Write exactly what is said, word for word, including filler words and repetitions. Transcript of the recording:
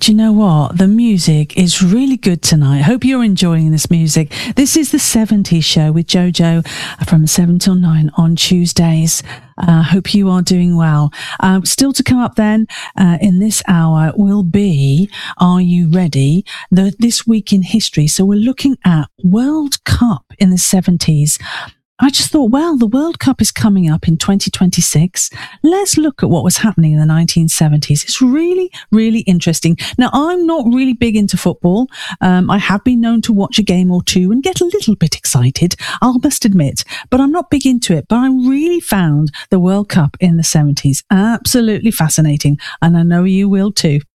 do you know what? The music is really good tonight. Hope you're enjoying this music. This is the seventies show with Jojo from seven till nine on Tuesdays. Uh, hope you are doing well. Uh, still to come up then uh, in this hour will be Are You Ready? The, this week in history. So we're looking at World Cup in the seventies. I just thought, well, the World Cup is coming up in twenty twenty-six. Let's look at what was happening in the nineteen seventies. It's really, really interesting. Now, I'm not really big into football. Um, I have been known to watch a game or two and get a little bit excited, I must admit, but I'm not big into it. But I really found the World Cup in the seventies absolutely fascinating, and I know you will too.